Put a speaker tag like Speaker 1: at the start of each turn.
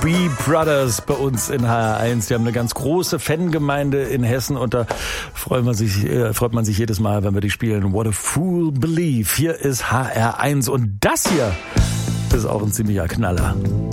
Speaker 1: B Brothers bei uns in HR1. Die haben eine ganz große Fangemeinde in Hessen und da freut man sich jedes Mal, wenn wir die spielen. What a Fool Believe. Hier ist HR1 und das hier ist auch ein ziemlicher Knaller.